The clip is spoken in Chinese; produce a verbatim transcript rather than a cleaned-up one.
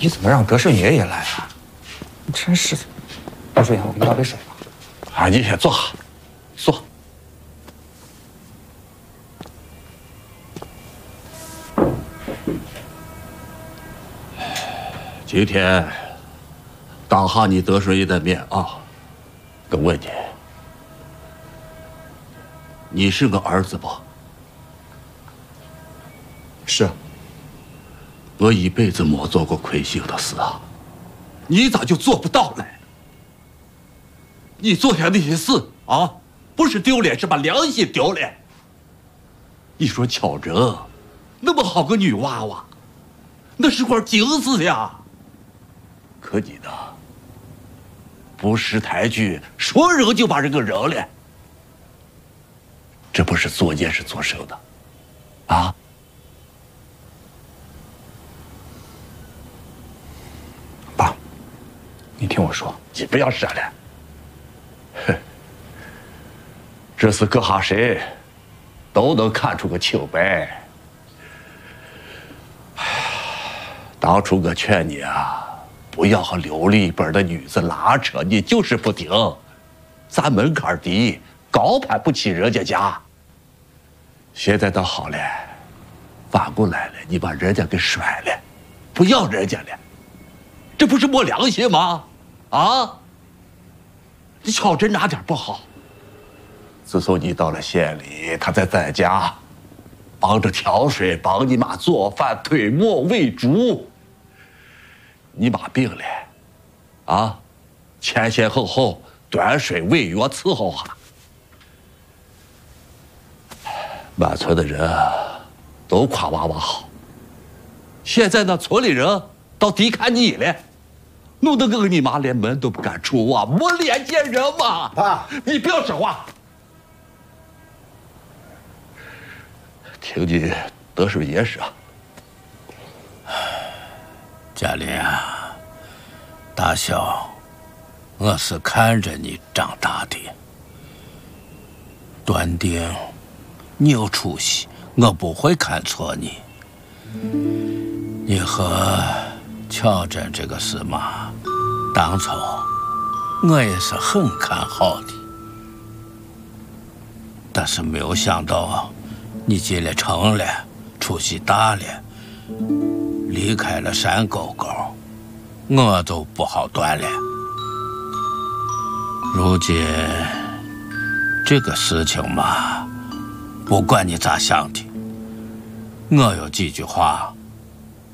你怎么让德顺爷也来了？你真是的。德顺爷，我给你倒杯水吧。 啊，你先坐，坐。今天当下你德顺爷的面啊，我问你，你是个儿子不？ 是。 我一辈子没做过亏心的事啊，你咋就做不到呢？你做下那些事啊，不是丢脸，是把良心丢脸。你说巧珍那么好个女娃娃，那是块金子呀。可你呢，不识抬举，说扔就把人给扔了，这不是作孽是作寿的，啊？ 爸，你听我说， 你不要说了。哼，这是搁下谁都能看出个清白。当初我劝你啊，不要和流里边的女子拉扯，你就是不听。咱门槛低，高攀不起人家家。现在倒好了，反过来了，你把人家给甩了，不要人家了，这不是没良心吗？啊！你巧珍哪点不好？自从你到了县里，他在咱家帮着挑水，帮你妈做饭、推磨、喂猪。你妈病了，啊，前前后后端水、喂药、伺候哈。满村的人都夸娃娃好，现在呢，村里人倒低看你了。弄得我跟你妈连门都不敢出啊！没脸见人嘛！ 爸， 你不要说话。听你德顺爷说， 嘉林啊，大小，我是看着你长大的，断定你有出息，我不会看错你。你和巧珍这个事嘛，当初我也是很看好的，但是没有想到你进了城了，出息大了，离开了山沟沟，我就不好断了。如今这个事情嘛，不管你咋想的，我有几句话